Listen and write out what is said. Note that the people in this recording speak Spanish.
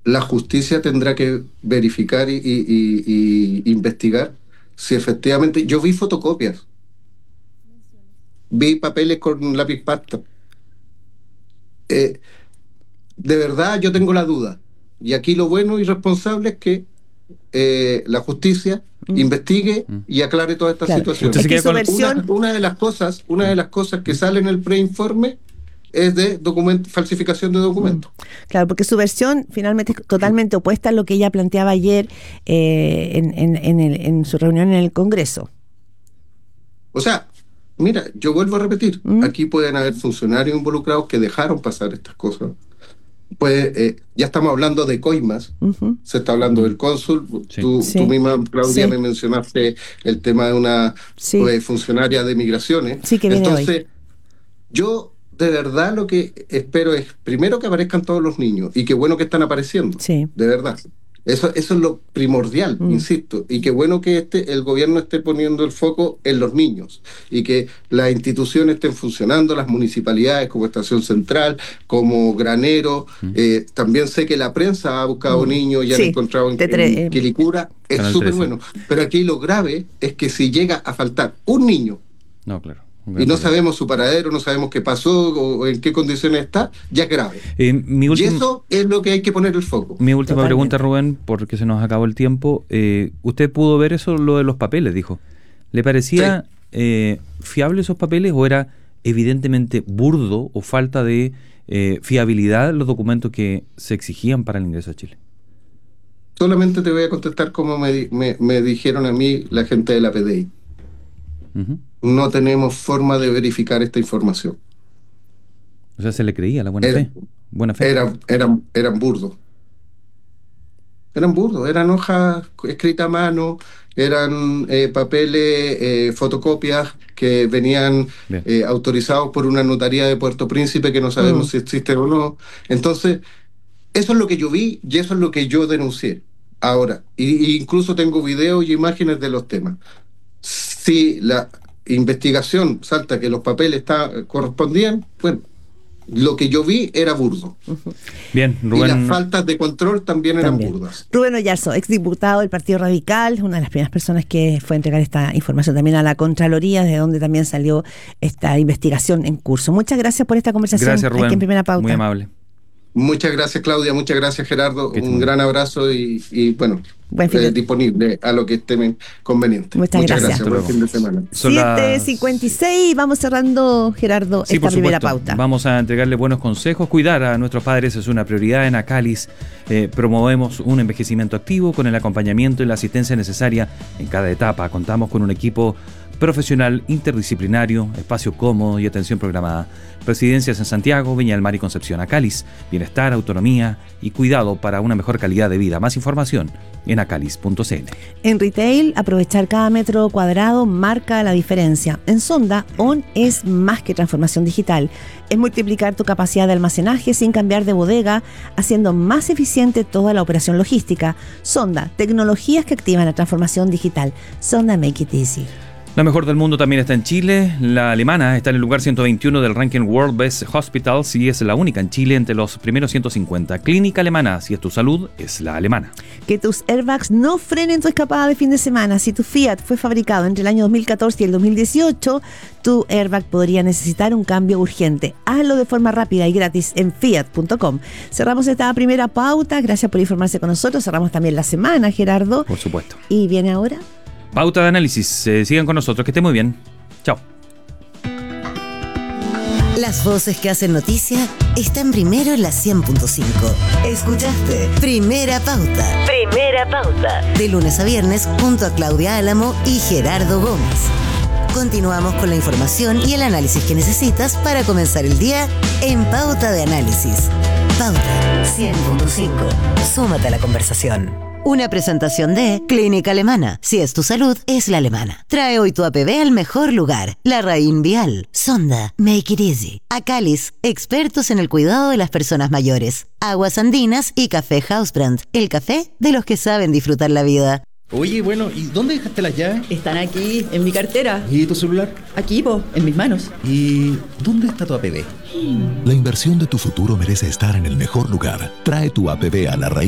la justicia tendrá que verificar y investigar si efectivamente... Yo vi fotocopias, vi papeles con lápiz pasta. De verdad yo tengo la duda. Y aquí lo bueno y responsable es que la justicia investigue y aclare toda esta situación. Es que su versión... una de las cosas que sale en el preinforme es de falsificación de documentos. Claro, porque su versión finalmente es totalmente opuesta a lo que ella planteaba ayer en su reunión en el Congreso. O sea, mira, yo vuelvo a repetir, aquí pueden haber funcionarios involucrados que dejaron pasar estas cosas. Pues ya estamos hablando de coimas, se está hablando del cónsul, tú misma, Claudia, me mencionaste el tema de una funcionaria de migraciones. Sí, que viene entonces, hoy. Yo de verdad lo que espero es, primero, que aparezcan todos los niños, y qué bueno que están apareciendo, de verdad. Eso es lo primordial, insisto, y qué bueno que el gobierno esté poniendo el foco en los niños y que las instituciones estén funcionando, las municipalidades como Estación Central, como Granero. También sé que la prensa ha buscado niños y han encontrado en Quilicura. Es súper bueno. Pero aquí lo grave es que si llega a faltar un niño, y no sabemos su paradero, no sabemos qué pasó o en qué condiciones está, ya es grave. Y eso es lo que hay que poner el foco. Mi última pregunta, Rubén, porque se nos acabó el tiempo. Usted pudo ver eso, lo de los papeles, dijo. ¿Le parecía fiable esos papeles o era evidentemente burdo o falta de fiabilidad los documentos que se exigían para el ingreso a Chile? Solamente te voy a contestar como me dijeron a mí la gente de la PDI. No tenemos forma de verificar esta información. O sea, se le creía la buena fe. Eran burdos. Eran hojas escritas a mano, eran papeles, fotocopias que venían autorizados por una notaría de Puerto Príncipe que no sabemos si existe o no. Entonces, eso es lo que yo vi y eso es lo que yo denuncié. Ahora, incluso tengo videos y imágenes de los temas. Si la investigación salta que los papeles correspondían, bueno, lo que yo vi era burdo. Bien, Rubén. Y las faltas de control también eran burdas. Rubén Oyarzo, exdiputado del Partido Radical, una de las primeras personas que fue a entregar esta información también a la Contraloría, de donde también salió esta investigación en curso. Muchas gracias por esta conversación. Gracias, Rubén. Aquí en Primera Pauta. Muy amable. Muchas gracias, Claudia. Muchas gracias, Gerardo. Un gran abrazo y bueno, disponible a lo que esté conveniente. Muchas gracias. Buen fin de semana. 7:56. Vamos cerrando, Gerardo, esta primera pauta. Vamos a entregarle buenos consejos. Cuidar a nuestros padres es una prioridad. En Acalis promovemos un envejecimiento activo con el acompañamiento y la asistencia necesaria en cada etapa. Contamos con un equipo profesional interdisciplinario, espacio cómodo y atención programada. Residencias en Santiago, Viña del Mar y Concepción. Acalis, bienestar, autonomía y cuidado para una mejor calidad de vida. Más información en acalis.cl. En retail, aprovechar cada metro cuadrado marca la diferencia. En Sonda, ON es más que transformación digital. Es multiplicar tu capacidad de almacenaje sin cambiar de bodega, haciendo más eficiente toda la operación logística. Sonda, tecnologías que activan la transformación digital. Sonda, make it easy. La mejor del mundo también está en Chile. La alemana está en el lugar 121 del ranking World Best Hospitals y es la única en Chile entre los primeros 150. Clínica Alemana, si es tu salud, es la alemana. Que tus airbags no frenen tu escapada de fin de semana. Si tu Fiat fue fabricado entre el año 2014 y el 2018, tu airbag podría necesitar un cambio urgente. Hazlo de forma rápida y gratis en fiat.com. Cerramos esta primera pauta. Gracias por informarse con nosotros. Cerramos también la semana, Gerardo. Por supuesto. Y viene ahora Pauta de análisis. Sigan con nosotros, que esté muy bien. Chao. Las voces que hacen noticia están primero en la 100.5. Escuchaste Primera Pauta. Primera Pauta. De lunes a viernes junto a Claudia Álamo y Gerardo Gómez. Continuamos con la información y el análisis que necesitas para comenzar el día en Pauta de Análisis. Pauta 100.5. Súmate a la conversación. Una presentación de Clínica Alemana. Si es tu salud, es la alemana. Trae hoy tu APB al mejor lugar. La Raín Vial. Sonda. Make it easy. Acalis. Expertos en el cuidado de las personas mayores. Aguas Andinas y Café Hausbrand. El café de los que saben disfrutar la vida. Oye, bueno, ¿y dónde dejaste las llaves? Están aquí, en mi cartera. ¿Y tu celular? Aquí, en mis manos. ¿Y dónde está tu APB? La inversión de tu futuro merece estar en el mejor lugar. Trae tu APB a la Raín